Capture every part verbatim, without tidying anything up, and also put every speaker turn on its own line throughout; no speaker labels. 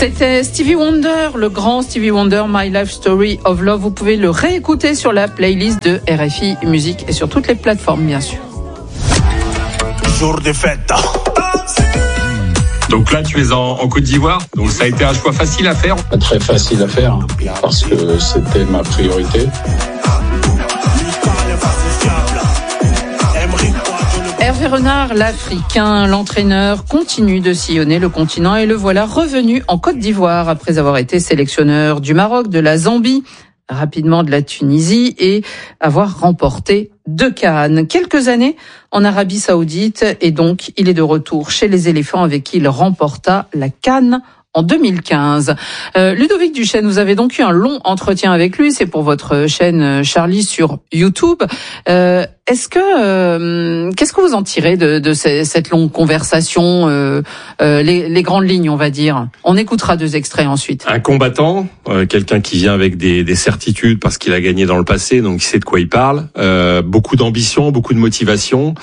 C'était Stevie Wonder, le grand Stevie Wonder, My Life Story of Love. Vous pouvez le réécouter sur la playlist de R F I Musique et sur toutes les plateformes, bien sûr.
Jour de fête.
Donc là, tu es en, en Côte d'Ivoire. Donc ça a été un choix facile à faire.
Pas très facile à faire, parce que c'était ma priorité.
Hervé Renard, l'Africain, l'entraîneur, continue de sillonner le continent et le voilà revenu en Côte d'Ivoire après avoir été sélectionneur du Maroc, de la Zambie, rapidement de la Tunisie et avoir remporté deux CAN. Quelques années en Arabie Saoudite et donc il est de retour chez les éléphants avec qui il remporta la CAN en deux mille quinze. Euh, Ludovic Duchesne, vous avez donc eu un long entretien avec lui, c'est pour votre chaîne Charlie sur YouTube. Euh, est-ce que euh, qu'est-ce que vous en tirez de, de cette longue conversation, euh, euh, les, les grandes lignes, on va dire. On écoutera deux extraits ensuite.
Un combattant, euh, quelqu'un qui vient avec des, des certitudes parce qu'il a gagné dans le passé, donc il sait de quoi il parle. Euh, beaucoup d'ambition, beaucoup de motivation.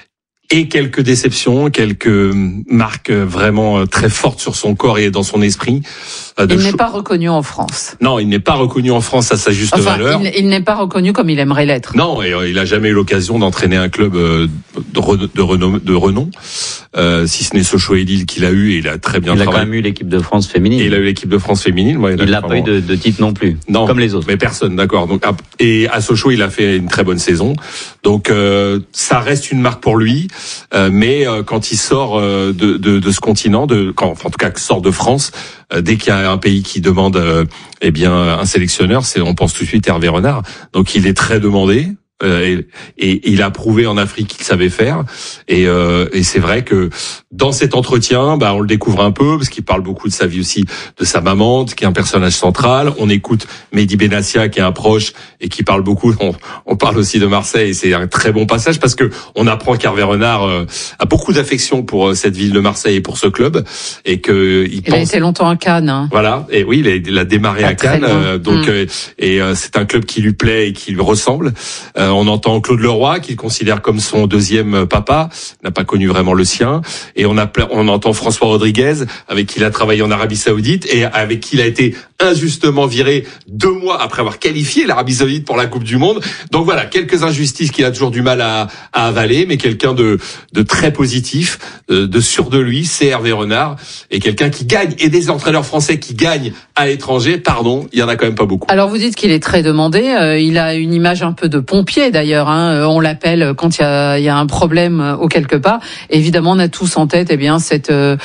Et quelques déceptions, quelques marques vraiment très fortes sur son corps et dans son esprit.
Il n'est cho- pas reconnu en France.
Non, il n'est pas reconnu en France à sa juste
enfin,
valeur.
Il, il n'est pas reconnu comme il aimerait l'être.
Non, et euh, il a jamais eu l'occasion d'entraîner un club euh, de, re- de, renom- de renom, euh, si ce n'est Sochaux et Lille qu'il a eu, et il a très bien
il
travaillé.
Il a quand même eu l'équipe de France féminine.
Et il a eu l'équipe de France féminine. Ouais,
il n'a pas eu de, de titre non plus,
non,
comme les autres.
Mais personne, d'accord. Donc, et à Sochaux, il a fait une très bonne saison. Donc, euh, ça reste une marque pour lui, euh, mais euh, quand il sort euh, de, de, de ce continent, de, quand, enfin, en tout cas, sort de France, euh, dès qu'il y a un pays qui demande Euh, eh bien un sélectionneur, c'est on pense tout de suite Hervé Renard. Donc il est très demandé euh, et, et il a prouvé en Afrique qu'il savait faire. Et, euh, et c'est vrai que dans cet entretien, bah on le découvre un peu parce qu'il parle beaucoup de sa vie aussi, de sa maman, qui est un personnage central. On écoute Mehdi Benassia qui est un proche et qui parle beaucoup. On, on parle aussi de Marseille. Et c'est un très bon passage parce que on apprend qu'Hervé Renard euh, a beaucoup d'affection pour euh, cette ville de Marseille et pour ce club et que il,
il
pense...
a été longtemps à Cannes. Hein.
Voilà. Et oui, il a, il a démarré
Pas
à Cannes. Euh, donc
mmh.
euh, et euh, c'est un club qui lui plaît et qui lui ressemble. Euh, on entend Claude Leroy qu'il considère comme son deuxième papa. Il n'a pas connu vraiment le sien. Et on a on entend François Rodriguez avec qui il a travaillé en Arabie Saoudite et avec qui il a été injustement viré deux mois après avoir qualifié l'Arabie Saoudite pour la Coupe du Monde. Donc voilà, quelques injustices qu'il a toujours du mal à, à avaler, mais quelqu'un de, de très positif, de, de sûr de lui, c'est Hervé Renard, et quelqu'un qui gagne, et des entraîneurs français qui gagnent à l'étranger, pardon, il y en a quand même pas beaucoup.
Alors vous dites qu'il est très demandé, euh, il a une image un peu de pompier d'ailleurs, hein. On l'appelle quand il y a, il y a un problème au quelque part. Évidemment, on a tous en tête eh bien cette euh,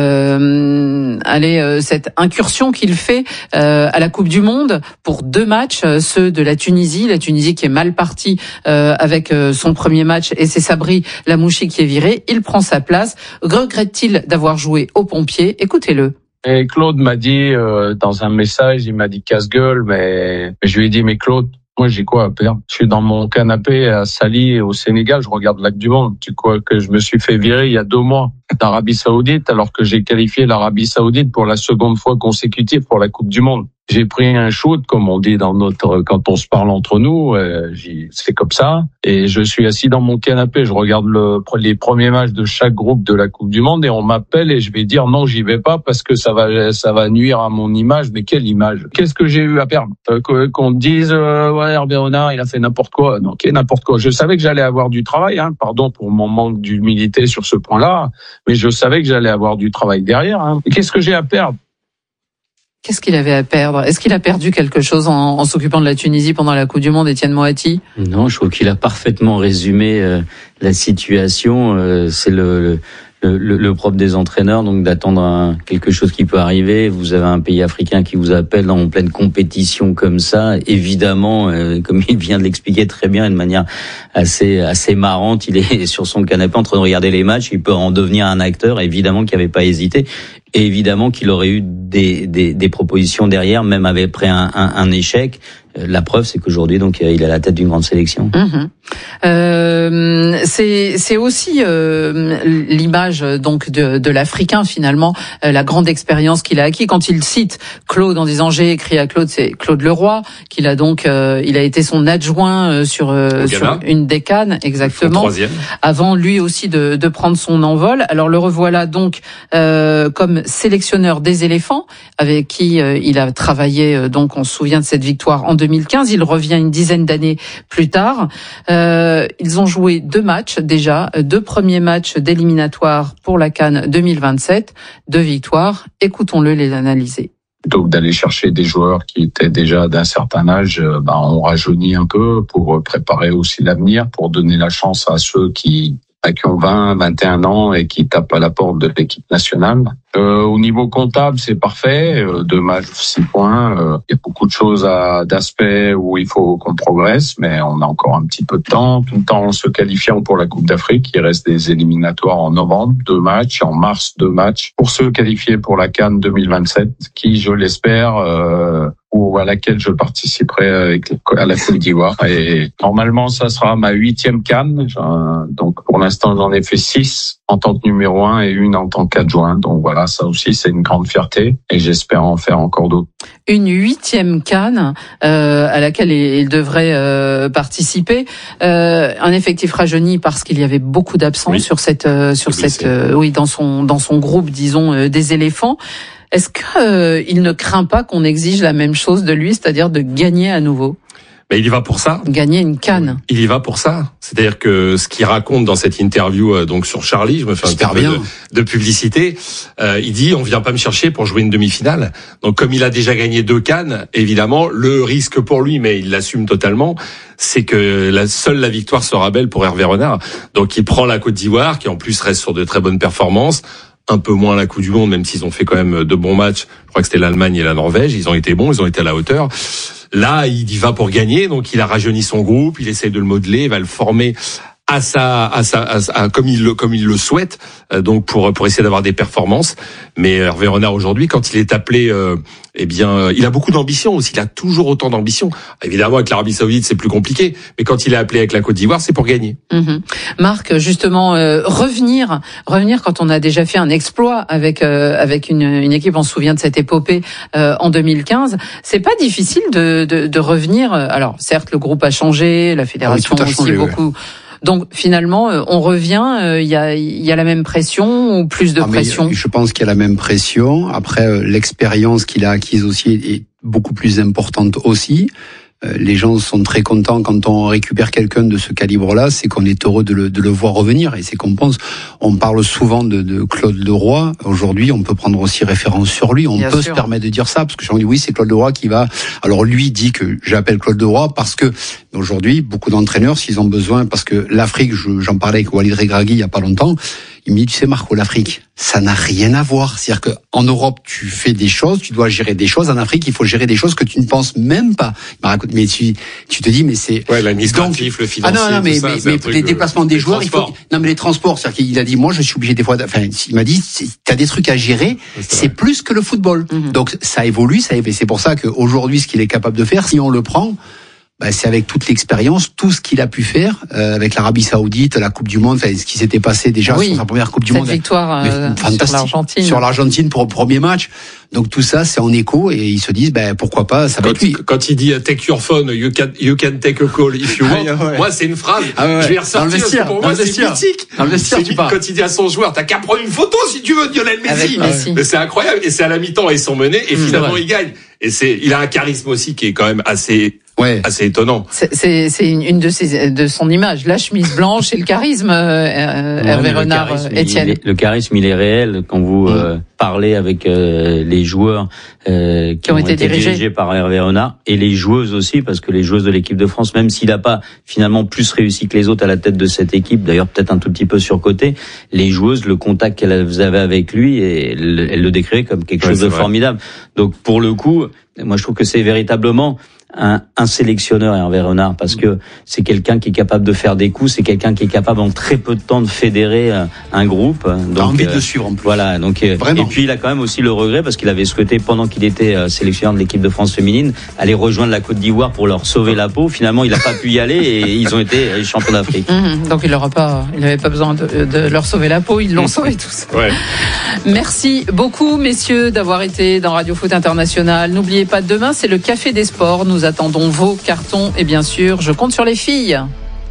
euh, allez, euh, cette incursion qu'il fait Euh, à la Coupe du Monde pour deux matchs, euh, ceux de la Tunisie, la Tunisie qui est mal partie euh, avec euh, son premier match et c'est Sabri Lamouchi qui est viré. Il prend sa place. Regrette-t-il d'avoir joué aux pompiers? Écoutez-le.
Et Claude m'a dit euh, dans un message, il m'a dit casse-gueule, mais je lui ai dit mais Claude, moi j'ai quoi à perdre? Je suis dans mon canapé à Sali au Sénégal, je regarde la Coupe du Monde. Tu crois que je me suis fait virer il y a deux mois d'Arabie Saoudite alors que j'ai qualifié l'Arabie Saoudite pour la seconde fois consécutive pour la Coupe du Monde? J'ai pris un shoot, comme on dit dans notre, quand on se parle entre nous, euh, c'est comme ça. Et je suis assis dans mon canapé, je regarde le, les premiers matchs de chaque groupe de la Coupe du Monde et on m'appelle et je vais dire non, j'y vais pas parce que ça va, ça va nuire à mon image. Mais quelle image? Qu'est-ce que j'ai eu à perdre? euh, Qu'on me dise, euh, ouais, Hervé Renard, il a fait n'importe quoi. Non, ok, n'importe quoi. Je savais que j'allais avoir du travail, hein. Pardon pour mon manque d'humilité sur ce point-là, mais je savais que j'allais avoir du travail derrière, hein. Et qu'est-ce que j'ai à perdre?
Qu'est-ce qu'il avait à perdre? Est-ce qu'il a perdu quelque chose en, en s'occupant de la Tunisie pendant la Coupe du Monde, Étienne Moati?
Non, je trouve qu'il a parfaitement résumé euh, la situation. Euh, c'est le, le, le, le propre des entraîneurs, donc d'attendre un, quelque chose qui peut arriver. Vous avez un pays africain qui vous appelle en pleine compétition comme ça. Évidemment, euh, comme il vient de l'expliquer très bien, de manière assez assez marrante, il est sur son canapé en train de regarder les matchs. Il peut en devenir un acteur. Évidemment qu'il n'avait pas hésité. Et évidemment qu'il aurait eu des, des, des propositions derrière, même après un, un, un échec. La preuve, c'est qu'aujourd'hui, donc, il est à la tête d'une grande sélection.
Mmh. Euh, c'est, c'est aussi euh, l'image donc de, de l'Africain finalement, euh, la grande expérience qu'il a acquis. Quand il cite Claude en disant j'ai écrit à Claude, c'est Claude Leroy, qu'il a donc, euh, il a été son adjoint euh, sur, euh, sur une des CAN, exactement. Avant lui aussi de, de prendre son envol. Alors le revoilà donc euh, comme sélectionneur des éléphants, avec qui euh, il a travaillé. Euh, donc on se souvient de cette victoire en deux mille quinze. Il revient une dizaine d'années plus tard. Euh, ils ont joué deux matchs déjà, deux premiers matchs d'éliminatoire pour la CAN deux mille vingt-sept, deux victoires. Écoutons-le les analyser.
Plutôt que d'aller chercher des joueurs qui étaient déjà d'un certain âge, ben on rajeunit un peu pour préparer aussi l'avenir, pour donner la chance à ceux qui qui ont vingt, vingt et un ans et qui tapent à la porte de l'équipe nationale. Euh, au niveau comptable, c'est parfait. Euh, deux matchs, six points. Il euh, y a beaucoup de choses à, d'aspects où il faut qu'on progresse, mais on a encore un petit peu de temps. Tout le temps en se qualifiant pour la Coupe d'Afrique. Il reste des éliminatoires en novembre, deux matchs. En mars, deux matchs. Pour ceux qualifiés pour la CAN deux mille vingt-sept, qui, je l'espère, euh, ou à laquelle je participerai avec, à la Côte d'Ivoire. Et normalement, ça sera ma huitième CAN. Donc, pour l'instant, j'en ai fait six en tant que numéro un et une en tant qu'adjoint. Donc voilà, ça aussi, c'est une grande fierté et j'espère en faire encore d'autres.
Une huitième CAN euh, à laquelle il devrait euh, participer. Euh, un effectif rajeuni parce qu'il y avait beaucoup d'absents oui. sur cette, euh, sur cette, euh, oui, dans son, dans son groupe, disons, euh, des éléphants. Est-ce que euh, il ne craint pas qu'on exige la même chose de lui, c'est-à-dire de gagner à nouveau?
Mais il y va pour ça.
Gagner une CAN.
Il y va pour ça. C'est-à-dire que ce qu'il raconte dans cette interview euh, donc sur Charlie, je me fais un petit peu de, de publicité, euh, il dit on vient pas me chercher pour jouer une demi-finale. Donc comme il a déjà gagné deux CAN, évidemment, le risque pour lui, mais il l'assume totalement, c'est que la seule la victoire sera belle pour Hervé Renard. Donc il prend la Côte d'Ivoire, qui en plus reste sur de très bonnes performances. Un peu moins la Coupe du Monde, même s'ils ont fait quand même de bons matchs. Je crois que c'était l'Allemagne et la Norvège. Ils ont été bons, ils ont été à la hauteur. Là, il y va pour gagner, donc il a rajeuni son groupe, il essaie de le modeler, il va le former à sa, à sa, à sa à, comme il le, comme il le souhaite, euh, donc pour pour essayer d'avoir des performances. Mais Hervé Renard aujourd'hui, quand il est appelé, euh, eh bien, euh, il a beaucoup d'ambition aussi. Il a toujours autant d'ambition. Évidemment, avec l'Arabie Saoudite, c'est plus compliqué, mais quand il est appelé avec la Côte d'Ivoire, c'est pour gagner.
Mmh. Marc, justement, euh, revenir, revenir quand on a déjà fait un exploit avec euh, avec une, une équipe, on se souvient de cette épopée euh, en deux mille quinze. C'est pas difficile de, de de revenir. Alors, certes, le groupe a changé, la fédération ah oui, a aussi changé, beaucoup. Ouais. Donc finalement, on revient, il y a, il y a la même pression ou plus de ah, pression?
Je pense qu'il y a la même pression. Après, l'expérience qu'il a acquise aussi est beaucoup plus importante aussi. Les gens sont très contents quand on récupère quelqu'un de ce calibre-là, c'est qu'on est heureux de le, de le voir revenir et c'est qu'on pense. On parle souvent de, de Claude Leroy. Aujourd'hui, on peut prendre aussi référence sur lui. On Bien peut sûr. se permettre de dire ça parce que j'en dis oui, c'est Claude Leroy qui va. Alors lui dit que j'appelle Claude Leroy parce que aujourd'hui, beaucoup d'entraîneurs, s'ils ont besoin, parce que l'Afrique, je, j'en parlais avec Walid Regragui il y a pas longtemps. Il me dit, tu sais Marco, l'Afrique, ça n'a rien à voir. C'est-à-dire que en Europe, tu fais des choses, tu dois gérer des choses. En Afrique, il faut gérer des choses que tu ne penses même pas. Mais tu, tu te dis, mais c'est...
Ouais, l'administratif, le financier,
ah non, non, mais,
tout ça,
mais, mais les déplacements des joueurs, il faut... Non, mais les transports, c'est-à-dire qu'il a dit, moi, je suis obligé des fois... Enfin, il m'a dit, t'as des trucs à gérer, c'est, c'est plus que le football. Mm-hmm. Donc, ça évolue, ça évolue. C'est pour ça qu'aujourd'hui, ce qu'il est capable de faire, si on le prend... Bah, c'est avec toute l'expérience, tout ce qu'il a pu faire euh, avec l'Arabie Saoudite, la Coupe du Monde, enfin, ce qui s'était passé déjà oui, sur sa première Coupe du
cette
Monde.
Victoire euh,
fantastique,
sur l'Argentine.
Sur l'Argentine pour le premier match. Donc tout ça, c'est en écho et ils se disent, ben pourquoi pas, ça va être lui.
Quand il dit take your phone, you can you can take a call if you want. Ah, ouais. Moi, c'est une phrase. Ah, ouais, ouais. Je vais ressortir. Vestiaire, pour moi, c'est mythique.
Vestiaire,
c'est quand il dit à son joueur, t'as qu'à prendre une photo si tu veux, Lionel Messi.
Messi.
Mais c'est incroyable. Et c'est à la mi-temps, ils sont menés et mmh, finalement ils gagnent. Et c'est, il a un charisme aussi qui est quand même assez. Ouais. Assez étonnant.
C'est, c'est, c'est une, une de ses, de son image, la chemise blanche et le charisme, euh, Hervé ouais, Renard, Étienne.
Le charisme, il est réel quand vous mmh. euh, parlez avec euh, les joueurs euh, qui, qui ont, ont été, été dirigés. dirigés par Hervé Renard et les joueuses aussi, parce que les joueuses de l'équipe de France, même s'il n'a pas finalement plus réussi que les autres à la tête de cette équipe, d'ailleurs peut-être un tout petit peu surcoté, les joueuses, le contact qu'elles avaient avec lui, et elles le décrivaient comme quelque ouais, chose de vrai. formidable. Donc pour le coup, moi je trouve que c'est véritablement un, un sélectionneur, Hervé Renard, parce que c'est quelqu'un qui est capable de faire des coups, c'est quelqu'un qui est capable en très peu de temps de fédérer un, un groupe. Donc,
T'as envie
euh,
de le suivre en plus.
Voilà, donc
Vraiment.
Et puis il a quand même aussi le regret parce qu'il avait souhaité, pendant qu'il était euh, sélectionneur de l'équipe de France féminine, aller rejoindre la Côte d'Ivoire pour leur sauver la peau. Finalement, il n'a pas pu y aller et ils ont été champions d'Afrique.
Mmh, donc il n'aura pas, il n'avait pas besoin de, de leur sauver la peau, ils l'ont sauvé tous.
Ouais.
Merci beaucoup, messieurs, d'avoir été dans Radio Foot International. N'oubliez pas, demain, c'est le Café des Sports. Nous attendons vos cartons et bien sûr, je compte sur les filles.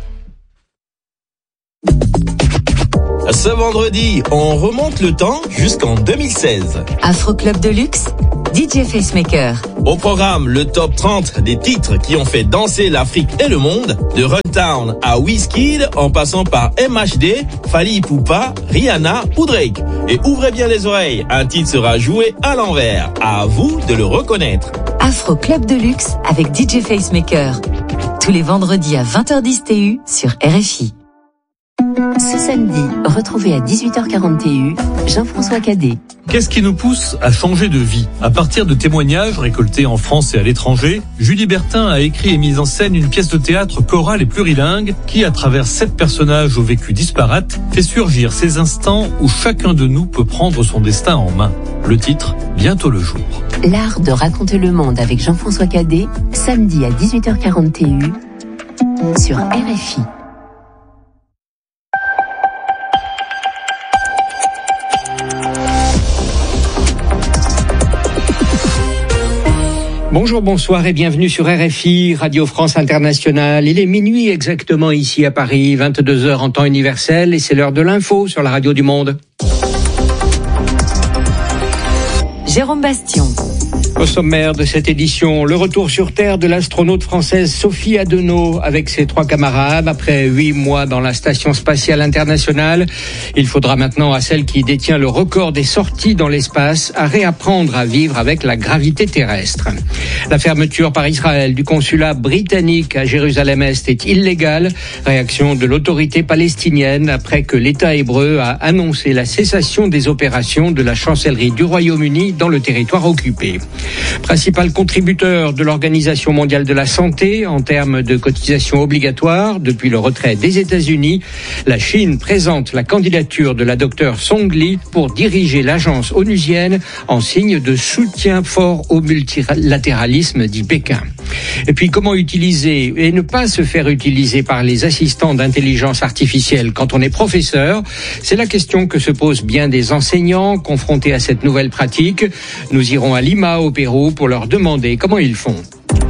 Ce vendredi, on remonte le temps jusqu'en deux mille seize.
Afro Club de luxe, D J Facemaker.
Au programme, le top trente des titres qui ont fait danser l'Afrique et le monde, de Runtown à Wizkid, en passant par M H D, Fally Ipupa, Rihanna ou Drake. Et ouvrez bien les oreilles, un titre sera joué à l'envers. À vous de le reconnaître.
Afro Club de luxe avec D J Facemaker. Tous les vendredis à vingt heures dix T U sur R F I. Ce samedi, retrouvez à dix-huit heures quarante T U Jean-François Cadet.
Qu'est-ce qui nous pousse à changer de vie ? À partir de témoignages récoltés en France et à l'étranger, Julie Bertin a écrit et mis en scène une pièce de théâtre chorale et plurilingue qui, à travers sept personnages au vécu disparate, fait surgir ces instants où chacun de nous peut prendre son destin en main. Le titre, bientôt le jour.
L'art de raconter le monde avec Jean-François Cadet, samedi à dix-huit heures quarante T U sur R F I.
Bonjour, bonsoir et bienvenue sur R F I, Radio France Internationale. Il est minuit exactement ici à Paris, vingt-deux heures en temps universel et c'est l'heure de l'info sur la radio du monde.
Jérôme Bastion.
Au sommaire de cette édition, le retour sur Terre de l'astronaute française Sophie Adenau avec ses trois camarades. Après huit mois dans la Station Spatiale Internationale, il faudra maintenant à celle qui détient le record des sorties dans l'espace à réapprendre à vivre avec la gravité terrestre. La fermeture par Israël du consulat britannique à Jérusalem-Est est illégale. Réaction de l'autorité palestinienne après que l'État hébreu a annoncé la cessation des opérations de la chancellerie du Royaume-Uni dans le territoire occupé. Principal contributeur de l'Organisation mondiale de la santé en termes de cotisations obligatoires depuis le retrait des États-Unis, la Chine présente la candidature de la docteure Song Li pour diriger l'agence onusienne en signe de soutien fort au multilatéralisme, dit Pékin. Et puis comment utiliser et ne pas se faire utiliser par les assistants d'intelligence artificielle quand on est professeur? C'est la question que se posent bien des enseignants confrontés à cette nouvelle pratique. Nous irons à Lima, au Pérou, pour leur demander comment ils font.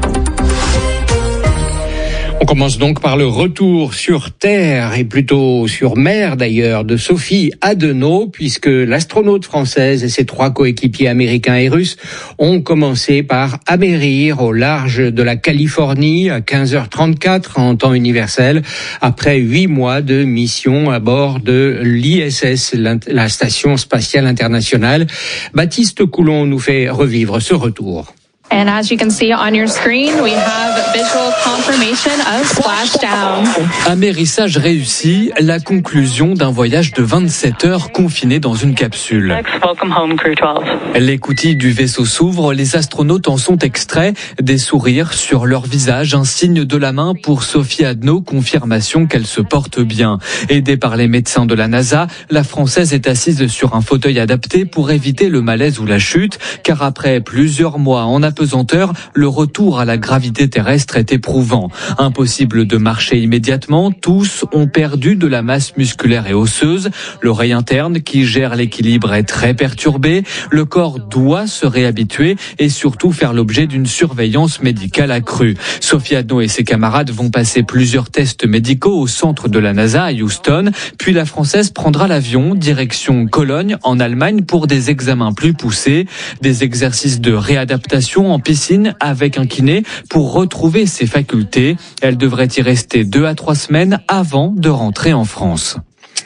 On commence donc par le retour sur Terre, et plutôt sur mer d'ailleurs, de Sophie Adenau, puisque l'astronaute française et ses trois coéquipiers américains et russes ont commencé par atterrir au large de la Californie à quinze heures trente-quatre en temps universel, après huit mois de mission à bord de l'I S S, la Station Spatiale Internationale. Baptiste Coulon nous fait revivre ce retour.
And as you can see on your screen, we have visual confirmation of splashdown.
Amérissage réussi, la conclusion d'un voyage de vingt-sept heures confiné dans une capsule.
Welcome home, Crew douze.
L'écoutille du vaisseau s'ouvre, les astronautes en sont extraits, des sourires sur leur visage, un signe de la main pour Sophie Adenau, confirmation qu'elle se porte bien. Aidée par les médecins de la NASA, la Française est assise sur un fauteuil adapté pour éviter le malaise ou la chute, car après plusieurs mois en apesanteur, le retour à la gravité terrestre est éprouvant. Impossible de marcher immédiatement, tous ont perdu de la masse musculaire et osseuse. L'oreille interne qui gère l'équilibre est très perturbée. Le corps doit se réhabituer et surtout faire l'objet d'une surveillance médicale accrue. Sophie Adenau et ses camarades vont passer plusieurs tests médicaux au centre de la NASA à Houston. Puis la Française prendra l'avion direction Cologne en Allemagne pour des examens plus poussés, des exercices de réadaptation en piscine avec un kiné pour retrouver ses facultés. Elle devrait y rester deux à trois semaines avant de rentrer en France.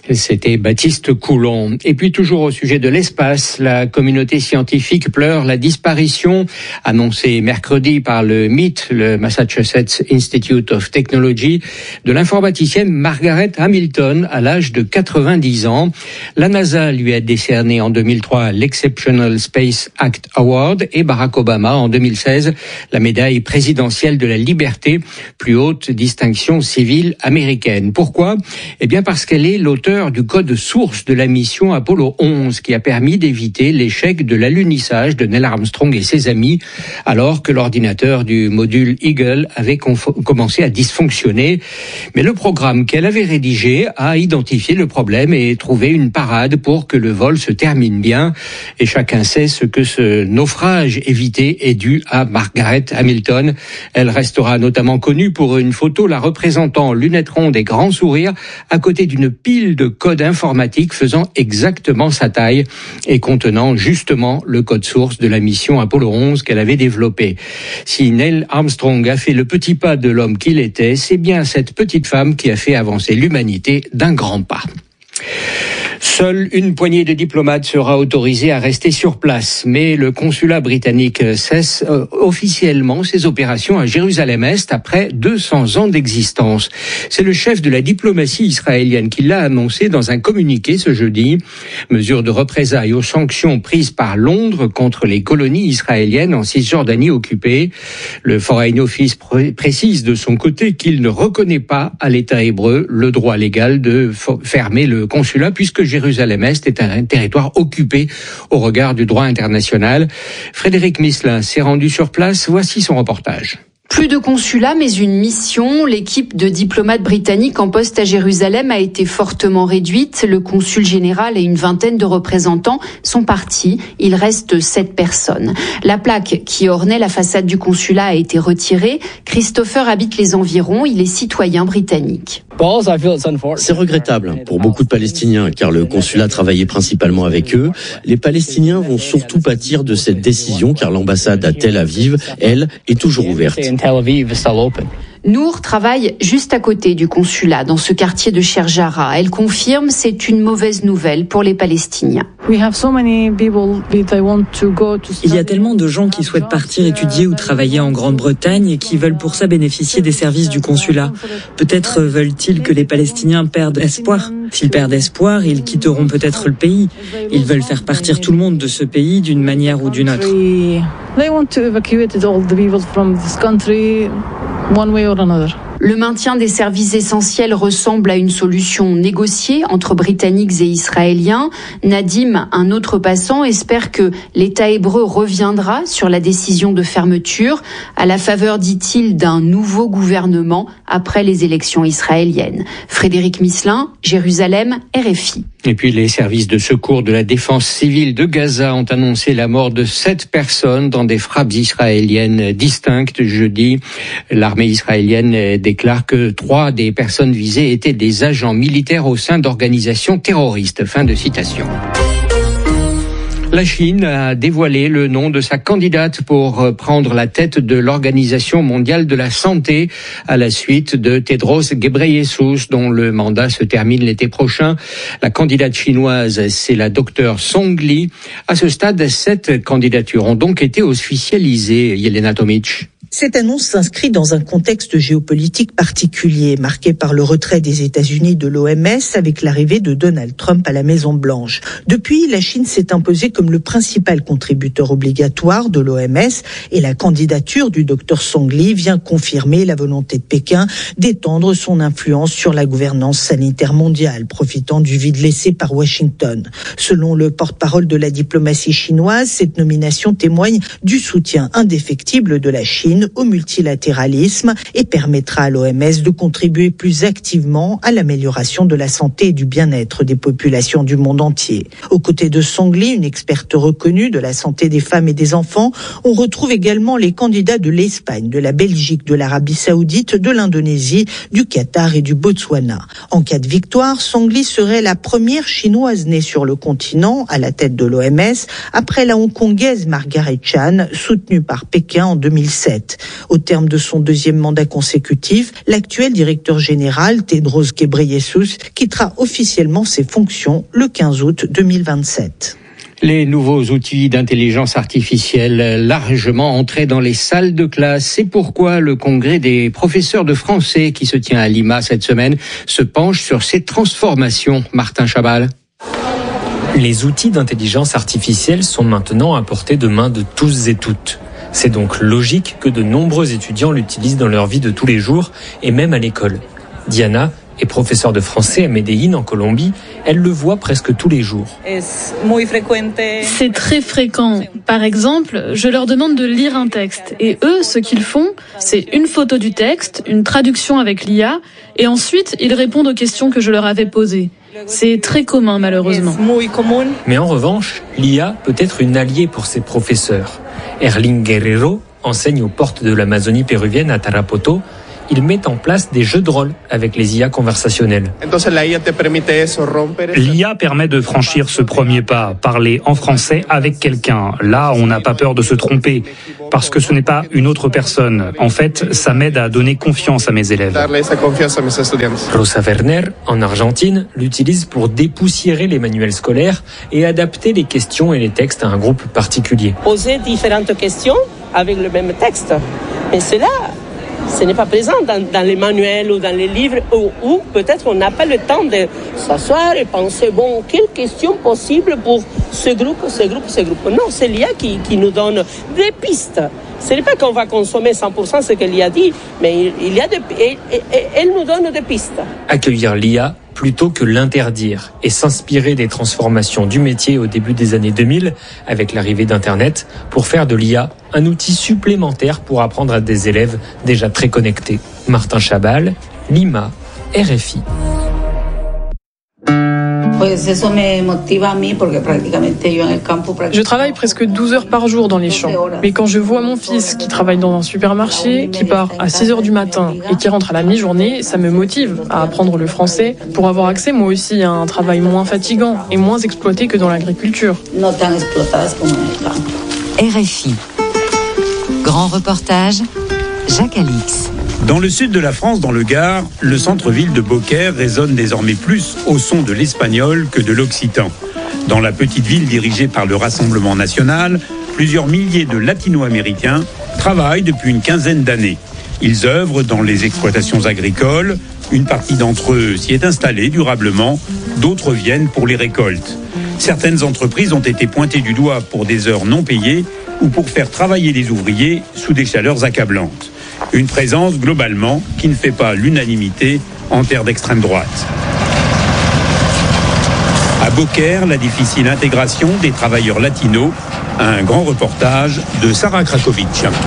C'était Baptiste Coulon. Et puis toujours au sujet de l'espace, la communauté scientifique pleure la disparition annoncée mercredi par le M I T, le Massachusetts Institute of Technology, de l'informaticienne Margaret Hamilton à l'âge de quatre-vingt-dix ans. La NASA lui a décerné en deux mille trois l'Exceptional Space Act Award et Barack Obama en deux mille seize la médaille présidentielle de la liberté, plus haute distinction civile américaine. Pourquoi ? Eh bien parce qu'elle est l'auteur du code source de la mission Apollo onze qui a permis d'éviter l'échec de l'alunissage de Neil Armstrong et ses amis alors que l'ordinateur du module Eagle avait conf- commencé à dysfonctionner. Mais le programme qu'elle avait rédigé a identifié le problème et trouvé une parade pour que le vol se termine bien. Et chacun sait ce que ce naufrage évité est dû à Margaret Hamilton. Elle restera notamment connue pour une photo la représentant lunettes rondes et grand sourire à côté d'une pile de code informatique faisant exactement sa taille et contenant justement le code source de la mission Apollo onze qu'elle avait développée. Si Neil Armstrong a fait le petit pas de l'homme qu'il était, c'est bien cette petite femme qui a fait avancer l'humanité d'un grand pas. Seule une poignée de diplomates sera autorisée à rester sur place, mais le consulat britannique cesse euh, officiellement ses opérations à Jérusalem-Est après deux cents ans d'existence. C'est le chef de la diplomatie israélienne qui l'a annoncé dans un communiqué ce jeudi. Mesure de représailles aux sanctions prises par Londres contre les colonies israéliennes en Cisjordanie occupée. Le Foreign Office pr- précise de son côté qu'il ne reconnaît pas à l'État hébreu le droit légal de f- fermer le consulat puisque Jérusalem-Est est un territoire occupé au regard du droit international. Frédéric Misselin s'est rendu sur place. Voici son reportage.
Plus de consulat, mais une mission. L'équipe de diplomates britanniques en poste à Jérusalem a été fortement réduite. Le consul général et une vingtaine de représentants sont partis. Il reste sept personnes. La plaque qui ornait la façade du consulat a été retirée. Christopher habite les environs. Il est citoyen britannique.
C'est regrettable pour beaucoup de Palestiniens, car le consulat travaillait principalement avec eux. Les Palestiniens vont surtout pâtir de cette décision, car l'ambassade à Tel Aviv, elle, est toujours ouverte.
Nour travaille juste à côté du consulat, dans ce quartier de Sherjara. Elle confirme, c'est une mauvaise nouvelle pour les Palestiniens.
Il y a tellement de gens qui souhaitent partir étudier ou travailler en Grande-Bretagne et qui veulent pour ça bénéficier des services du consulat. Peut-être veulent-ils que les Palestiniens perdent espoir. S'ils perdent espoir, ils quitteront peut-être le pays. Ils veulent faire partir tout le monde de ce pays d'une manière ou d'une autre.
Le maintien des services essentiels ressemble à une solution négociée entre Britanniques et Israéliens. Nadim, un autre passant, espère que l'État hébreu reviendra sur la décision de fermeture à la faveur, dit-il, d'un nouveau gouvernement après les élections israéliennes. Frédéric Misselin, Jérusalem, R F I.
Et puis les services de secours de la défense civile de Gaza ont annoncé la mort de sept personnes dans des frappes israéliennes distinctes jeudi. L'armée israélienne déclare que trois des personnes visées étaient des agents militaires au sein d'organisations terroristes. Fin de citation. La Chine a dévoilé le nom de sa candidate pour prendre la tête de l'Organisation mondiale de la santé à la suite de Tedros Ghebreyesus, dont le mandat se termine l'été prochain. La candidate chinoise, c'est la docteure Song Li. À ce stade, sept candidatures ont donc été officialisées. Yelena Tomic.
Cette annonce s'inscrit dans un contexte géopolitique particulier, marqué par le retrait des États-Unis de l'O M S avec l'arrivée de Donald Trump à la Maison-Blanche. Depuis, la Chine s'est imposée comme le principal contributeur obligatoire de l'O M S et la candidature du docteur Song Li vient confirmer la volonté de Pékin d'étendre son influence sur la gouvernance sanitaire mondiale, profitant du vide laissé par Washington. Selon le porte-parole de la diplomatie chinoise, cette nomination témoigne du soutien indéfectible de la Chine au multilatéralisme et permettra à l'O M S de contribuer plus activement à l'amélioration de la santé et du bien-être des populations du monde entier. Aux côtés de Song Li, une experte reconnue de la santé des femmes et des enfants, on retrouve également les candidats de l'Espagne, de la Belgique, de l'Arabie Saoudite, de l'Indonésie, du Qatar et du Botswana. En cas de victoire, Song Li serait la première chinoise née sur le continent à la tête de l'O M S après la hongkongaise Margaret Chan, soutenue par Pékin en deux mille sept. vingt-sept. Au terme de son deuxième mandat consécutif, l'actuel directeur général, Tedros Ghebreyesus, quittera officiellement ses fonctions le quinze août deux mille vingt-sept.
Les nouveaux outils d'intelligence artificielle largement entrés dans les salles de classe. C'est pourquoi le congrès des professeurs de français qui se tient à Lima cette semaine se penche sur ces transformations. Martin Chabal.
Les outils d'intelligence artificielle sont maintenant à portée de main de tous et toutes. C'est donc logique que de nombreux étudiants l'utilisent dans leur vie de tous les jours et même à l'école. Diana est professeure de français à Medellín en Colombie. Elle le voit presque tous les jours.
C'est très fréquent. Par exemple, je leur demande de lire un texte. Et eux, ce qu'ils font, c'est une photo du texte, une traduction avec l'I A, et ensuite, ils répondent aux questions que je leur avais posées. C'est très commun, malheureusement.
Mais en revanche, l'I A peut être une alliée pour ses professeurs. Erling Guerrero enseigne aux portes de l'Amazonie péruvienne à Tarapoto. Il met en place des jeux de rôle avec les I A conversationnelles.
L'I A permet de franchir ce premier pas, parler en français avec quelqu'un. Là, on n'a pas peur de se tromper, parce que ce n'est pas une autre personne. En fait, ça m'aide à donner confiance à mes élèves.
Rosa Werner, en Argentine, l'utilise pour dépoussiérer les manuels scolaires et adapter les questions et les textes à un groupe particulier.
Poser différentes questions avec le même texte. Mais c'est là. Ce n'est pas présent dans, dans les manuels ou dans les livres où, où peut-être on n'a pas le temps de s'asseoir et penser, bon, quelles questions possibles pour ce groupe, ce groupe, ce groupe. Non, c'est l'I A qui, qui nous donne des pistes. Ce n'est pas qu'on va consommer cent pour cent ce que l'I A dit, mais il y a des, et, et, et, elle nous donne des pistes.
Accueillir l'I A plutôt que l'interdire et s'inspirer des transformations du métier au début des années deux mille avec l'arrivée d'Internet pour faire de l'I A un outil supplémentaire pour apprendre à des élèves déjà très connectés. Martin Chabal, Lima, R F I.
Je travaille presque douze heures par jour dans les champs. Mais quand je vois mon fils qui travaille dans un supermarché, qui part à six heures du matin et qui rentre à la mi-journée, ça me motive à apprendre le français pour avoir accès moi aussi à un travail moins fatigant et moins exploité que dans l'agriculture.
R F I. Grand reportage, Jacques Alix.
Dans le sud de la France, dans le Gard, le centre-ville de Beaucaire résonne désormais plus au son de l'espagnol que de l'occitan. Dans la petite ville dirigée par le Rassemblement national, plusieurs milliers de latino-américains travaillent depuis une quinzaine d'années. Ils œuvrent dans les exploitations agricoles. Une partie d'entre eux s'y est installée durablement, d'autres viennent pour les récoltes. Certaines entreprises ont été pointées du doigt pour des heures non payées ou pour faire travailler les ouvriers sous des chaleurs accablantes. Une présence, globalement, qui ne fait pas l'unanimité en terre d'extrême droite. À Beaucaire, la difficile intégration des travailleurs latinos. Un grand reportage de Sarah Krakovic.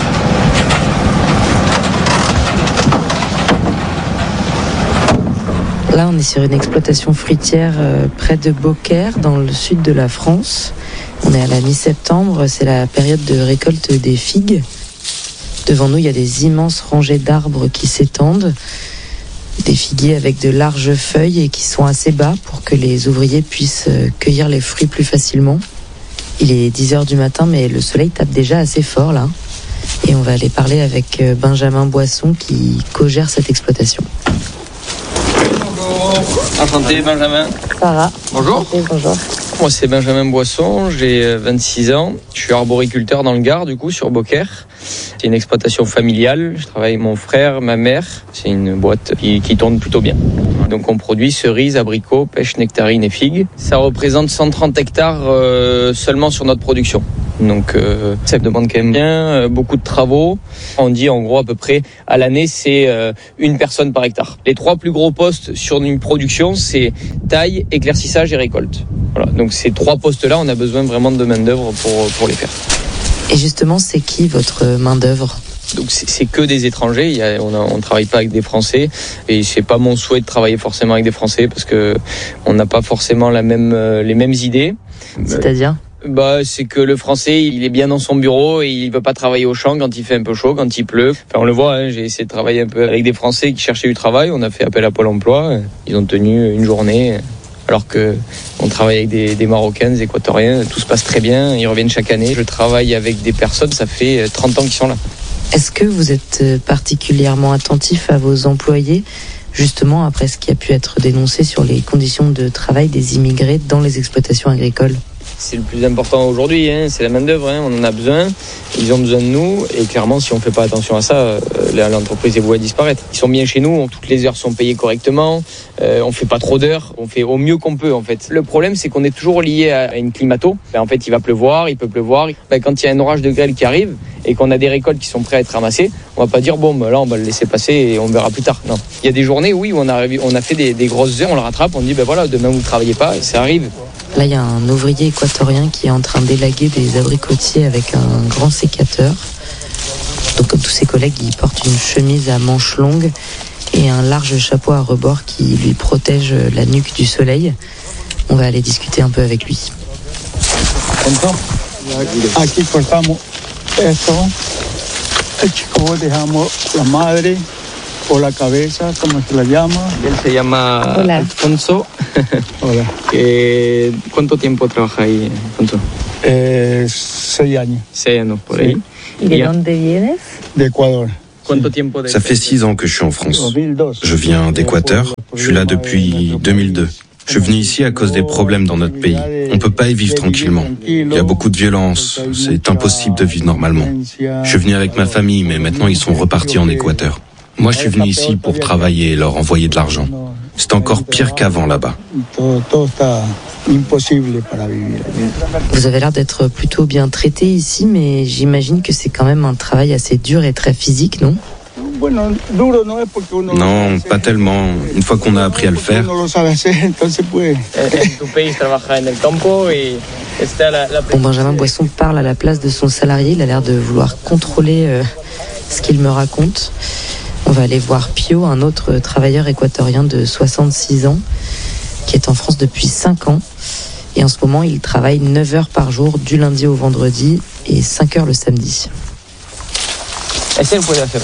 Là, on est sur une exploitation fruitière près de Beaucaire, dans le sud de la France. On est à la mi-septembre, c'est la période de récolte des figues. Devant nous, il y a des immenses rangées d'arbres qui s'étendent, des figuiers avec de larges feuilles et qui sont assez bas pour que les ouvriers puissent cueillir les fruits plus facilement. Il est dix heures du matin, mais le soleil tape déjà assez fort là. Et on va aller parler avec Benjamin Boisson qui co-gère cette exploitation.
Enchanté Benjamin.
Sarah.
Bonjour.
Enchanté, bonjour.
Moi c'est Benjamin Boisson, j'ai vingt-six ans. Je suis arboriculteur dans le Gard du coup sur Beaucaire. C'est une exploitation familiale. Je travaille avec mon frère, ma mère. C'est une boîte qui, qui tourne plutôt bien. Donc on produit cerises, abricots, pêches, nectarines et figues. Ça représente cent trente hectares euh, seulement sur notre production. Donc euh, ça demande quand même bien euh, beaucoup de travaux. On dit en gros à peu près à l'année c'est euh, une personne par hectare. Les trois plus gros postes sur une production c'est taille, éclaircissage et récolte. Voilà. Donc ces trois postes-là on a besoin vraiment de main d'œuvre pour pour les faire.
Et justement c'est qui votre main d'œuvre ?
Donc c'est, c'est que des étrangers. Il y a, on a, on travaille pas avec des Français et c'est pas mon souhait de travailler forcément avec des Français parce que on n'a pas forcément la même euh, les mêmes idées.
C'est-à-dire ?
Bah, c'est que le Français, il est bien dans son bureau et il veut pas travailler au champ quand il fait un peu chaud, quand il pleut. Enfin, on le voit, hein, j'ai essayé de travailler un peu avec des Français qui cherchaient du travail. On a fait appel à Pôle emploi. Ils ont tenu une journée. Alors que on travaille avec des, des Marocains, des Équatoriens. Tout se passe très bien. Ils reviennent chaque année. Je travaille avec des personnes, ça fait trente ans qu'ils sont là.
Est-ce que vous êtes particulièrement attentif à vos employés, justement après ce qui a pu être dénoncé sur les conditions de travail des immigrés dans les exploitations agricoles ?
C'est le plus important aujourd'hui, hein, c'est la main-d'œuvre, hein, on en a besoin, ils ont besoin de nous, et clairement, si on ne fait pas attention à ça, euh, l'entreprise est vouée à disparaître. Ils sont bien chez nous, toutes les heures sont payées correctement, euh, on ne fait pas trop d'heures, on fait au mieux qu'on peut en fait. Le problème, c'est qu'on est toujours lié à une climato. Ben, en fait, il va pleuvoir, il peut pleuvoir. Ben, quand il y a un orage de grêle qui arrive et qu'on a des récoltes qui sont prêtes à être ramassées, on va pas dire bon, ben, là, on va le laisser passer et on verra plus tard. Non. Il y a des journées, oui, où on a, on a fait des, des grosses heures, on le rattrape, on dit ben voilà, demain vous ne travaillez pas, ça arrive.
Là, il y a un ouvrier équatorien qui est en train d'élaguer des abricotiers avec un grand sécateur. Donc, comme tous ses collègues, il porte une chemise à manches longues et un large chapeau à rebord qui lui protège la nuque du soleil. On va aller discuter un peu avec lui.
Aquí cortamos esto. El chico dejamos la madre o la cabeza, como se la llama.
Él se llama Hola. Alfonso.
Hola.
Eh, ¿Cuánto tiempo trabaja ahí, Alfonso?
Eh, seis años.
Seis años, por ahí.
¿Y de dónde vienes?
De Ecuador.
Ça fait six ans que je suis en France. Je viens d'Équateur. Je suis là depuis deux mille deux. Je suis venu ici à cause des problèmes dans notre pays. On peut pas y vivre tranquillement. Il y a beaucoup de violence. C'est impossible de vivre normalement. Je suis venu avec ma famille, mais maintenant ils sont repartis en Équateur. Moi, je suis venu ici pour travailler et leur envoyer de l'argent. C'est encore pire qu'avant là-bas.
Vous avez l'air d'être plutôt bien traité ici, mais j'imagine que c'est quand même un travail assez dur et très physique, non ?
Non, pas tellement. Une fois qu'on a appris à le faire.
Bon, Benjamin Boisson parle à la place de son salarié. Il a l'air de vouloir contrôler euh, ce qu'il me raconte. On va aller voir Pio, un autre travailleur équatorien de soixante-six ans, qui est en France depuis cinq ans. Et en ce moment, il travaille neuf heures par jour, du lundi au vendredi, et cinq heures le samedi.
Ese puede hacer.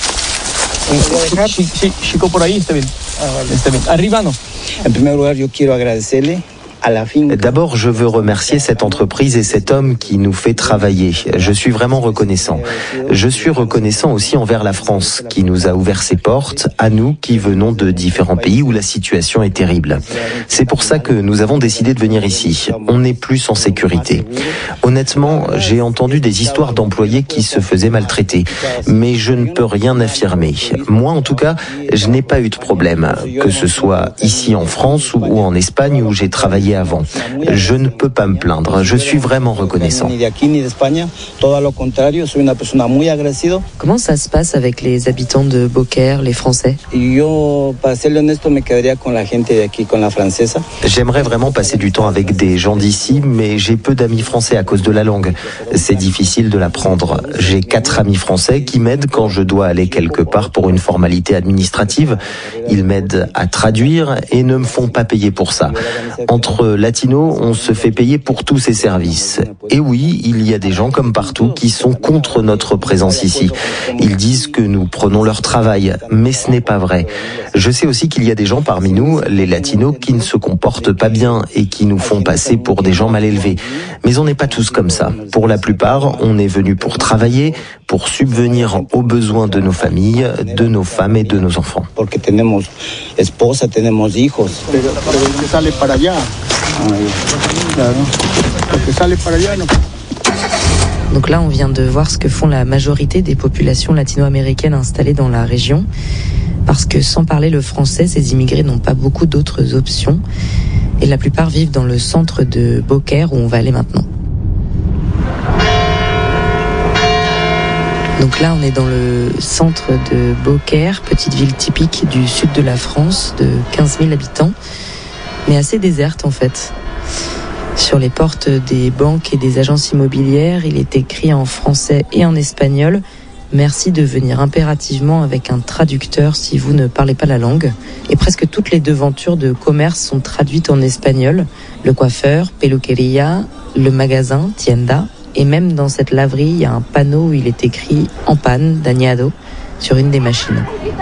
Chico por ahí, está bien. Está bien. Arriba no.
En primer lugar, yo quiero agradecerle.
D'abord, je veux remercier cette entreprise et cet homme qui nous fait travailler. Je suis vraiment reconnaissant. Je suis reconnaissant aussi envers la France, qui nous a ouvert ses portes, à nous qui venons de différents pays où la situation est terrible. C'est pour ça que nous avons décidé de venir ici. On n'est plus en sécurité. Honnêtement, j'ai entendu des histoires d'employés qui se faisaient maltraiter, mais je ne peux rien affirmer. Moi, en tout cas, je n'ai pas eu de problème, que ce soit ici en France ou en Espagne où j'ai travaillé avant. Je ne peux pas me plaindre. Je suis vraiment reconnaissant.
Comment ça se passe avec les habitants de Beaucaire, les Français?
J'aimerais vraiment passer du temps avec des gens d'ici, mais j'ai peu d'amis français à cause de la langue. C'est difficile de l'apprendre. J'ai quatre amis français qui m'aident quand je dois aller quelque part pour une formalité administrative. Ils m'aident à traduire et ne me font pas payer pour ça. Entre latinos, on se fait payer pour tous ces services. Et oui, il y a des gens comme partout qui sont contre notre présence ici. Ils disent que nous prenons leur travail, mais ce n'est pas vrai. Je sais aussi qu'il y a des gens parmi nous, les latinos, qui ne se comportent pas bien et qui nous font passer pour des gens mal élevés. Mais on n'est pas tous comme ça. Pour la plupart, on est venu pour travailler, pour subvenir aux besoins de nos familles, de nos femmes et de nos enfants.
Porque tenemos esposa, tenemos hijos.
Donc là, on vient de voir ce que font la majorité des populations latino-américaines installées dans la région. Parce que sans parler le français, ces immigrés n'ont pas beaucoup d'autres options. Et la plupart vivent dans le centre de Beaucaire où on va aller maintenant. Donc là, on est dans le centre de Beaucaire, petite ville typique du sud de la France, de quinze mille habitants, mais assez déserte en fait. Sur les portes des banques et des agences immobilières, il est écrit en français et en espagnol « Merci de venir impérativement avec un traducteur si vous ne parlez pas la langue ». Et presque toutes les devantures de commerce sont traduites en espagnol. Le coiffeur, peluqueria, le magasin, tienda. Et même dans cette laverie, il y a un panneau où il est écrit « En panne, dañado » sur une des machines.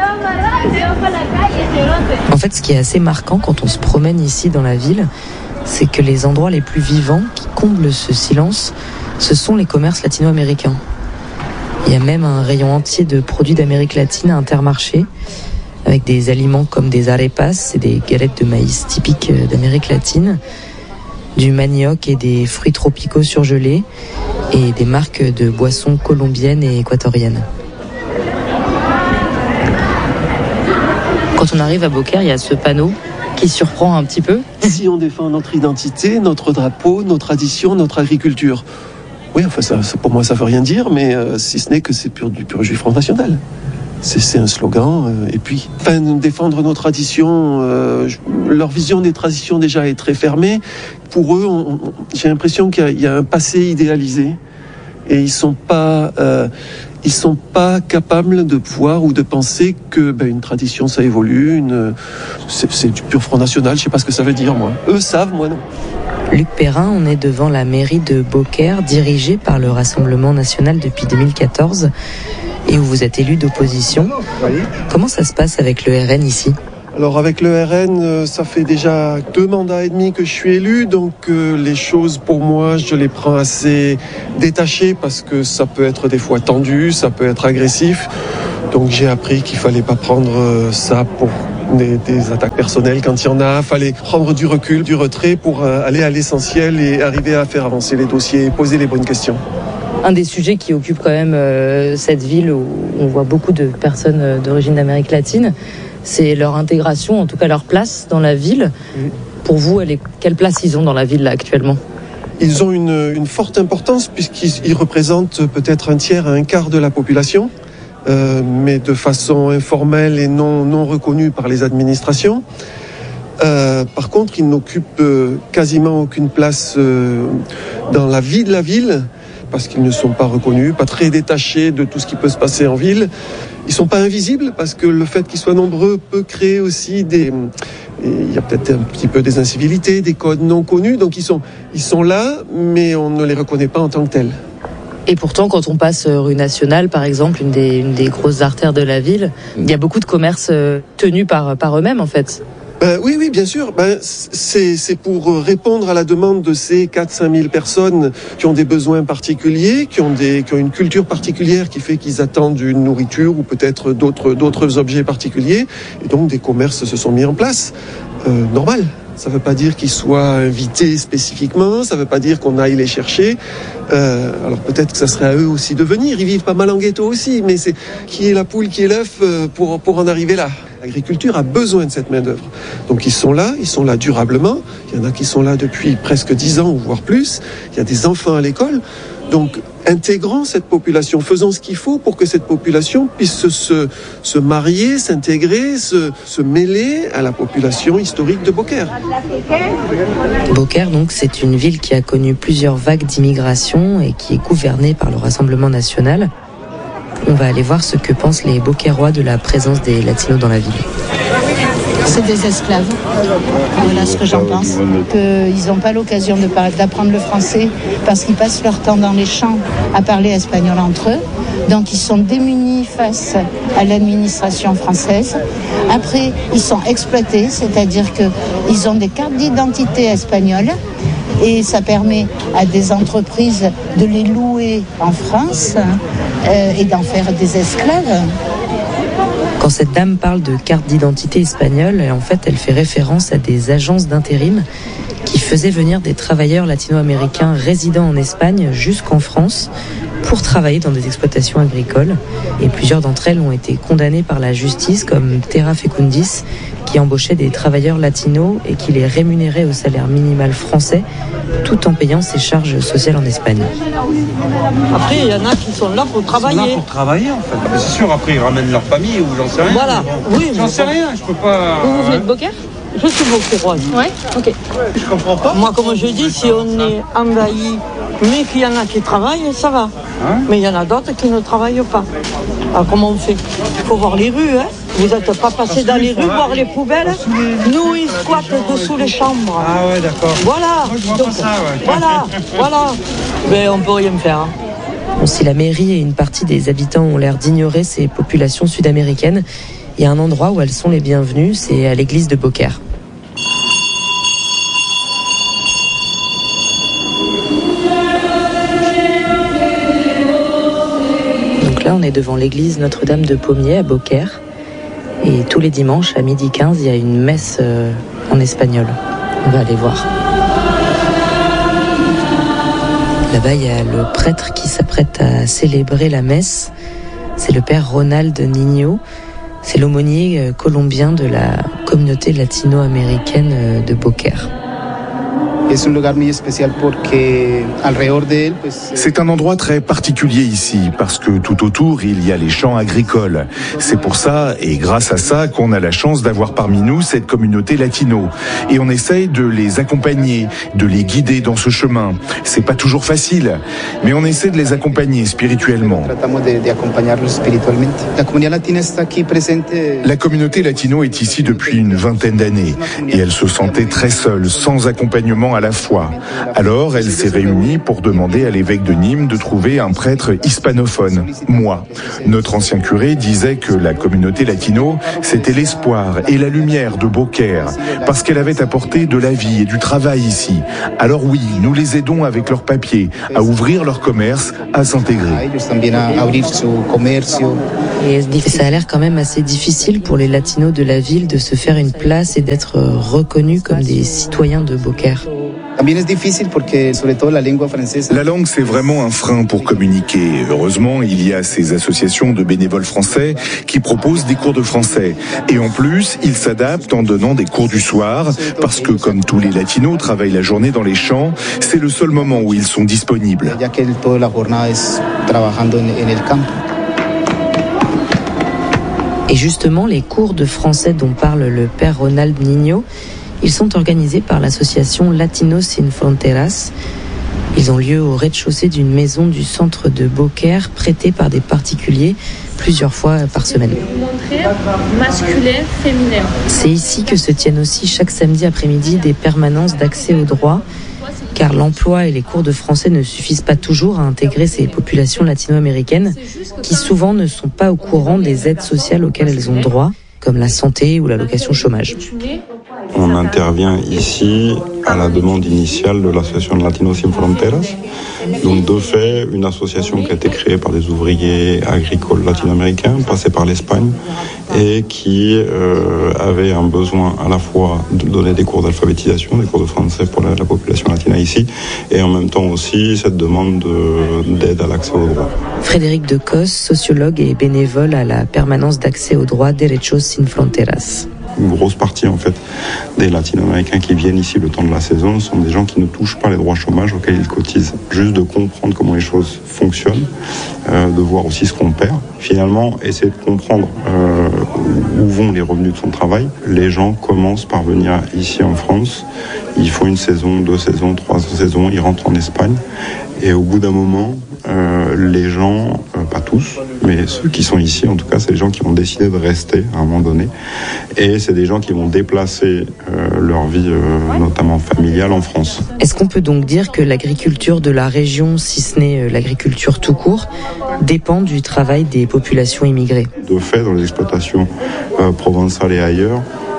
En fait, ce qui est assez marquant quand on se promène ici dans la ville, c'est que les endroits les plus vivants qui comblent ce silence, ce sont les commerces latino-américains. Il y a même un rayon entier de produits d'Amérique latine à Intermarché, avec des aliments comme des arepas, c'est des galettes de maïs typiques d'Amérique latine, du manioc et des fruits tropicaux surgelés, et des marques de boissons colombiennes et équatoriennes. Quand on arrive à Beaucaire, il y a ce panneau qui surprend un petit peu.
Si on défend notre identité, notre drapeau, nos traditions, notre agriculture. Oui, enfin, ça, ça, pour moi, ça veut rien dire, mais euh, si ce n'est que c'est pur, du pur juif Front National. C'est, c'est un slogan. Euh, et puis, enfin, défendre nos traditions, euh, leur vision des traditions déjà est très fermée. Pour eux, on, on, j'ai l'impression qu'il y a, il y a un passé idéalisé. Et ils sont pas, euh, ils sont pas capables de voir ou de penser que ben, une tradition ça évolue. Une, c'est, c'est du pur Front National. Je sais pas ce que ça veut dire, moi. Eux savent, moi non.
Luc Perrin, on est devant la mairie de Beaucaire, dirigée par le Rassemblement national depuis deux mille quatorze, et où vous êtes élu d'opposition. Oui. Comment ça se passe avec le R N ici ?
Alors avec le R N, ça fait déjà deux mandats et demi que je suis élu, donc euh, les choses pour moi, je les prends assez détachées parce que ça peut être des fois tendu, ça peut être agressif. Donc j'ai appris qu'il fallait pas prendre ça pour des, des attaques personnelles quand il y en a. Il fallait prendre du recul, du retrait pour euh, aller à l'essentiel et arriver à faire avancer les dossiers et poser les bonnes questions.
Un des sujets qui occupe quand même euh, cette ville où on voit beaucoup de personnes d'origine d'Amérique latine, c'est leur intégration, en tout cas leur place dans la ville. Pour vous, elle est... quelle place ils ont dans la ville là, actuellement ?
Ils ont une, une forte importance puisqu'ils ils représentent peut-être un tiers à un quart de la population, euh, mais de façon informelle et non, non reconnue par les administrations. Euh, par contre, ils n'occupent euh, quasiment aucune place euh, dans la vie de la ville parce qu'ils ne sont pas reconnus, pas très détachés de tout ce qui peut se passer en ville. Ils sont pas invisibles parce que le fait qu'ils soient nombreux peut créer aussi des... Il y a peut-être un petit peu des incivilités, des codes non connus. Donc ils sont, ils sont là, mais on ne les reconnaît pas en tant que tels.
Et pourtant, quand on passe rue Nationale, par exemple, une des, une des grosses artères de la ville, il y a beaucoup de commerces tenus par, par eux-mêmes, en fait.
Ben, oui, oui, bien sûr. Ben, c'est, c'est pour répondre à la demande de ces quatre à cinq mille personnes qui ont des besoins particuliers, qui ont, des, qui ont une culture particulière qui fait qu'ils attendent une nourriture ou peut-être d'autres, d'autres objets particuliers. Et donc, des commerces se sont mis en place. Euh, normal. Ça ne veut pas dire qu'ils soient invités spécifiquement, ça ne veut pas dire qu'on aille les chercher. Euh, alors peut-être que ça serait à eux aussi de venir, ils vivent pas mal en ghetto aussi, mais c'est qui est la poule, qui est l'œuf pour, pour en arriver là. L'agriculture a besoin de cette main-d'œuvre. Donc ils sont là, ils sont là durablement. Il y en a qui sont là depuis presque dix ans, voire plus. Il y a des enfants à l'école. Donc intégrons cette population, faisons ce qu'il faut pour que cette population puisse se, se, se marier, s'intégrer, se, se mêler à la population historique de Beaucaire.
Beaucaire, donc, c'est une ville qui a connu plusieurs vagues d'immigration et qui est gouvernée par le Rassemblement national. On va aller voir ce que pensent les Beaucairois de la présence des Latinos dans la ville.
C'est des esclaves. Voilà ce que j'en pense. Qu'ils n'ont pas l'occasion de par- d'apprendre le français parce qu'ils passent leur temps dans les champs à parler espagnol entre eux. Donc ils sont démunis face à l'administration française. Après, ils sont exploités, c'est-à-dire qu'ils ont des cartes d'identité espagnoles. Et ça permet à des entreprises de les louer en France euh, et d'en faire des esclaves.
Quand cette dame parle de carte d'identité espagnole, en fait, elle fait référence à des agences d'intérim qui faisaient venir des travailleurs latino-américains résidant en Espagne jusqu'en France pour travailler dans des exploitations agricoles. Et plusieurs d'entre elles ont été condamnées par la justice, comme Terra Fecundis, qui embauchait des travailleurs latinos et qui les rémunérait au salaire minimal français, tout en payant ses charges sociales en Espagne.
Après, il y en a qui sont là pour travailler.
Ils sont là pour travailler, en fait. Mais c'est sûr, après, ils ramènent leur famille ou j'en sais rien.
Voilà,
bon.
oui.
J'en sais rien, je peux pas...
Vous, vous venez de Beaucaire ? Je suis beaucairoise.
Ouais, ok.
Je comprends pas.
Moi, comme je dis, si on est envahi, mais qu'il y en a qui travaillent, ça va. Hein? Mais il y en a d'autres qui ne travaillent pas. Alors comment on fait ? Il faut voir les rues, hein. Vous n'êtes pas passé dans les rues, voir les poubelles. Nous, ils squattent dessous les chambres.
Ah ouais, d'accord.
Voilà.
Moi, je vois
Donc,
pas ça, ouais.
Voilà, voilà. Mais on peut rien faire. Hein.
Bon, si la mairie et une partie des habitants ont l'air d'ignorer ces populations sud-américaines, il y a un endroit où elles sont les bienvenues, c'est à l'église de Beaucaire. Donc là, on est devant l'église Notre-Dame de Pommier à Beaucaire. Et tous les dimanches, à midi quinze, il y a une messe euh, en espagnol. On va aller voir. Là-bas, il y a le prêtre qui s'apprête à célébrer la messe. C'est le père Ronald Niño. C'est l'aumônier colombien de la communauté latino-américaine de Beaucaire.
C'est un endroit très particulier ici, parce que tout autour, il y a les champs agricoles. C'est pour ça, et grâce à ça, qu'on a la chance d'avoir parmi nous cette communauté latino. Et on essaye de les accompagner, de les guider dans ce chemin. C'est pas toujours facile, mais on essaie de les accompagner spirituellement. La communauté latino est ici depuis une vingtaine d'années, et elle se sentait très seule, sans accompagnement à la fois. Alors, elle s'est réunie pour demander à l'évêque de Nîmes de trouver un prêtre hispanophone, moi. Notre ancien curé disait que la communauté latino, c'était l'espoir et la lumière de Beaucaire, parce qu'elle avait apporté de la vie et du travail ici. Alors oui, nous les aidons avec leurs papiers, à ouvrir leur commerce, à s'intégrer.
Et ça a l'air quand même assez difficile pour les latinos de la ville de se faire une place et d'être reconnus comme des citoyens de Beaucaire.
La langue, c'est vraiment un frein pour communiquer. Heureusement, il y a ces associations de bénévoles français qui proposent des cours de français. Et en plus, ils s'adaptent en donnant des cours du soir, parce que comme tous les latinos travaillent la journée dans les champs, c'est le seul moment où ils sont disponibles.
Et justement, les cours de français dont parle le père Ronald Niño, ils sont organisés par l'association Latinos Sin Fronteras. Ils ont lieu au rez-de-chaussée d'une maison du centre de Beaucaire, prêtée par des particuliers plusieurs fois par semaine.
Masculin, féminin.
C'est ici que se tiennent aussi chaque samedi après-midi des permanences d'accès au droit, car l'emploi et les cours de français ne suffisent pas toujours à intégrer ces populations latino-américaines qui souvent ne sont pas au courant des aides sociales auxquelles elles ont droit, comme la santé ou l'allocation chômage.
On intervient ici à la demande initiale de l'association Latinos Sin Fronteras. Donc de fait, une association qui a été créée par des ouvriers agricoles latino-américains, passés par l'Espagne, et qui euh, avait un besoin à la fois de donner des cours d'alphabétisation, des cours de français pour la, la population latina ici, et en même temps aussi cette demande de, d'aide à l'accès au droit.
Frédéric Decos, sociologue et bénévole à la permanence d'accès au droit Derechos Sin Fronteras.
Une grosse partie en fait des latino-américains qui viennent ici le temps de la saison sont des gens qui ne touchent pas les droits chômage auxquels ils cotisent. Juste de comprendre comment les choses fonctionnent, euh, de voir aussi ce qu'on perd. Finalement, essayer de comprendre euh, où vont les revenus de son travail. Les gens commencent par venir ici en France, ils font une saison, deux saisons, trois saisons, ils rentrent en Espagne et au bout d'un moment, euh, les gens, euh, pas tous, mais ceux qui sont ici, en tout cas, c'est les gens qui ont décidé de rester à un moment donné. Et c'est des gens qui vont déplacer euh, leur vie, euh, notamment familiale, en France.
Est-ce qu'on peut donc dire que l'agriculture de la région, si ce n'est l'agriculture tout court, dépend du travail des populations immigrées ?
De fait, dans les exploitations euh, provençales et ailleurs,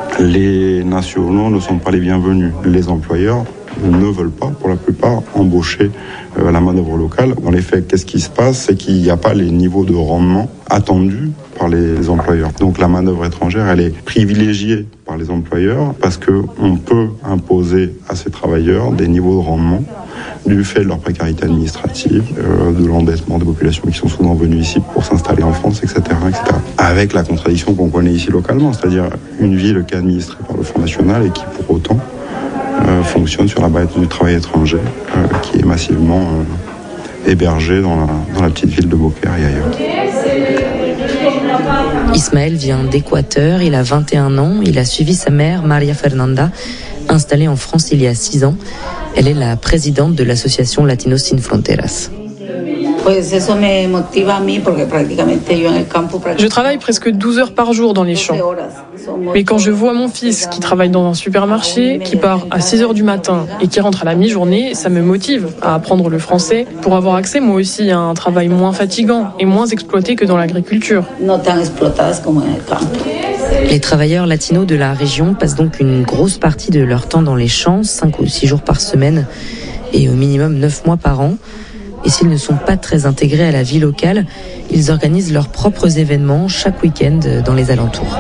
les nationaux ne sont pas les bienvenus. Les employeurs ne veulent pas, pour la plupart, embaucher euh, la main-d'œuvre locale. Dans les faits, qu'est-ce qui se passe ? C'est qu'il n'y a pas les niveaux de rendement attendus par les employeurs. Donc la main-d'œuvre étrangère, elle est privilégiée par les employeurs parce qu'on peut imposer à ces travailleurs des niveaux de rendement du fait de leur précarité administrative, euh, de l'endettement des populations qui sont souvent venues ici pour s'installer en France, et cetera, et cetera. Avec la contradiction qu'on connaît ici localement, c'est-à-dire une ville qui est administrée par le Front National et qui, pour autant, Euh, fonctionne sur la base du travail étranger euh, qui est massivement euh, hébergé dans la, dans la petite ville de Beaucaire et ailleurs.
Ismaël vient d'Équateur, il a vingt et un ans, il a suivi sa mère, Maria Fernanda, installée en France il y a six ans. Elle est la présidente de l'association Latinos Sin Fronteras.
Je travaille presque douze heures par jour dans les champs. Mais quand je vois mon fils qui travaille dans un supermarché, qui part à six heures du matin et qui rentre à la mi-journée, ça me motive à apprendre le français pour avoir accès moi aussi à un travail moins fatigant et moins exploité que dans l'agriculture.
Les travailleurs latinos de la région passent donc une grosse partie de leur temps dans les champs, cinq ou six jours par semaine et au minimum neuf mois par an. Et s'ils ne sont pas très intégrés à la vie locale, ils organisent leurs propres événements chaque week-end dans les alentours.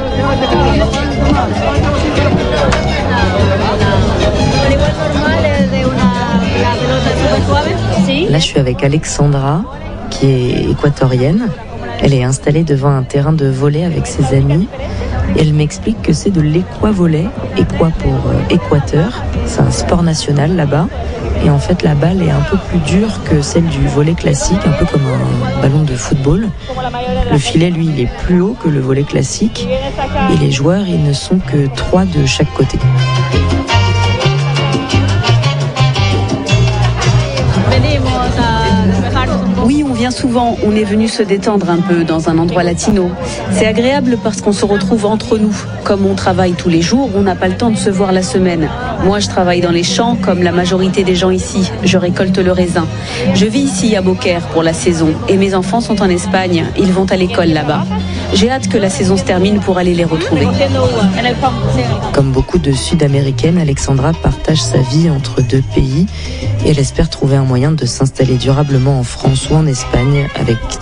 Là, je suis avec Alexandra, qui est équatorienne. Elle est installée devant un terrain de volley avec ses amis. Et elle m'explique que c'est de l'équavolley, équa pour euh, Équateur. C'est un sport national là-bas. Et en fait, la balle est un peu plus dure que celle du volley classique, un peu comme un ballon de football. Le filet, lui, il est plus haut que le volley classique. Et les joueurs, ils ne sont que trois de chaque côté.
Oui, on vient souvent, on est venu se détendre un peu dans un endroit latino. C'est agréable parce qu'on se retrouve entre nous. Comme on travaille tous les jours, on n'a pas le temps de se voir la semaine. Moi, je travaille dans les champs comme la majorité des gens ici. Je récolte le raisin. Je vis ici à Beaucaire pour la saison et mes enfants sont en Espagne. Ils vont à l'école là-bas. J'ai hâte que la saison se termine pour aller les retrouver.
Comme beaucoup de Sud-Américaines, Alexandra partage sa vie entre deux pays et elle espère trouver un moyen de s'installer durablement en France ou en Espagne avec